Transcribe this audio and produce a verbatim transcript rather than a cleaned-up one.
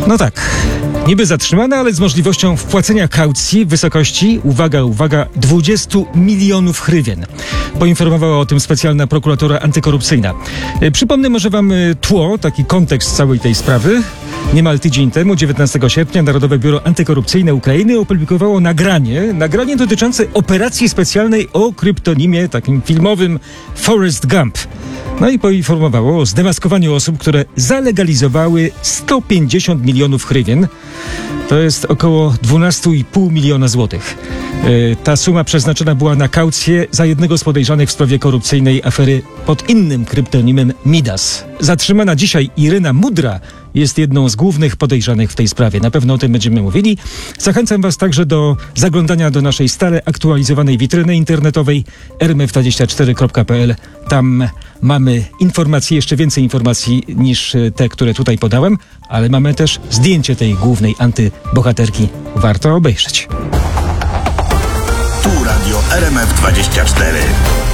No tak, niby zatrzymana, ale z możliwością wpłacenia kaucji w wysokości, uwaga, uwaga, dwadzieścia milionów hrywien. Poinformowała o tym specjalna prokuratura antykorupcyjna. E, Przypomnę może wam e, tło, taki kontekst całej tej sprawy. Niemal tydzień temu, dziewiętnastego sierpnia, Narodowe Biuro Antykorupcyjne Ukrainy opublikowało nagranie, nagranie dotyczące operacji specjalnej o kryptonimie takim filmowym Forrest Gump. No i poinformowało o zdemaskowaniu osób, które zalegalizowały sto pięćdziesiąt milionów hrywien. To jest około dwanaście i pół miliona złotych. Yy, ta suma przeznaczona była na kaucję za jednego z podejrzanych w sprawie korupcyjnej afery pod innym kryptonimem Midas. Zatrzymana dzisiaj Iryna Mudra jest jedną z głównych podejrzanych w tej sprawie. Na pewno o tym będziemy mówili. Zachęcam was także do zaglądania do naszej stale aktualizowanej witryny internetowej r m f dwadzieścia cztery kropka p l. Tam mamy informacje, jeszcze więcej informacji niż te, które tutaj podałem, ale mamy też zdjęcie tej głównej antybohaterki. Warto obejrzeć. Tu Radio R M F dwadzieścia cztery.